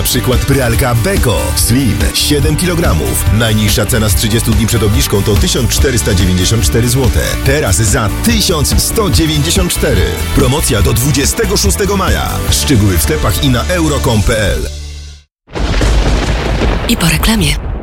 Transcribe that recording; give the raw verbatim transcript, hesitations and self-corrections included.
przykład pralka Beko Slim siedem kilogramów. Najniższa cena z trzydziestu dni przed obniżką to tysiąc czterysta dziewięćdziesiąt cztery złote. Teraz za tysiąc sto dziewięćdziesiąt cztery. Promocja do dwudziestego szóstego maja. Szczegóły w sklepach i na euro kropka com kropka p l. I po reklamie.